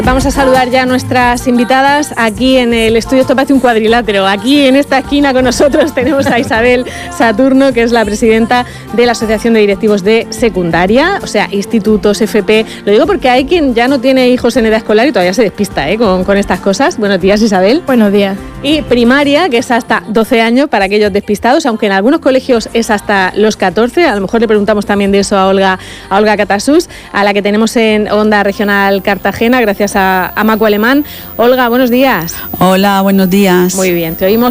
Vamos a saludar ya a nuestras invitadas aquí en el estudio. Esto parece un cuadrilátero. Aquí en esta esquina con nosotros tenemos a Isabel Saturno, que es la presidenta de la Asociación de Directivos de Secundaria, o sea, institutos, FP. Lo digo porque hay quien ya no tiene hijos en edad escolar y todavía se despista con estas cosas. Buenos días, Isabel. Buenos días. Y primaria, que es hasta 12 años para aquellos despistados, aunque en algunos colegios es hasta los 14. A lo mejor le preguntamos también de eso a Olga Catasús, a la que tenemos en Onda Regional Cartagena, gracias a Macu Alemán. Olga, buenos días. Hola, buenos días. Muy bien, te oímos